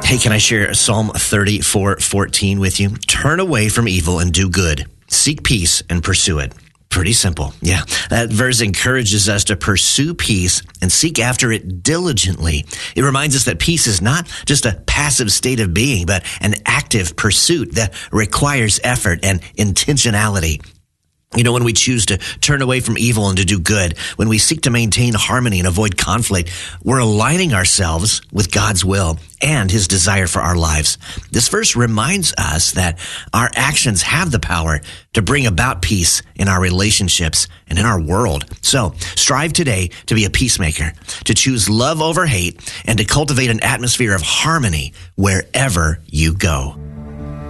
Hey, can I share Psalm 34:14 with you? Turn away from evil and do good. Seek peace and pursue it. Pretty simple. Yeah. That verse encourages us to pursue peace and seek after it diligently. It reminds us that peace is not just a passive state of being, but an active pursuit that requires effort and intentionality. You know, when we choose to turn away from evil and to do good, when we seek to maintain harmony and avoid conflict, we're aligning ourselves with God's will and his desire for our lives. This verse reminds us that our actions have the power to bring about peace in our relationships and in our world. So strive today to be a peacemaker, to choose love over hate, and to cultivate an atmosphere of harmony wherever you go.